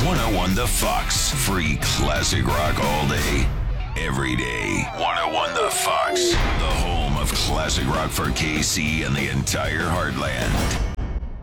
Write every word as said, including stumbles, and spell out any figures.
one oh one The Fox. Free classic rock all day, every day. one oh one The Fox, the home of classic rock for K C and the entire heartland.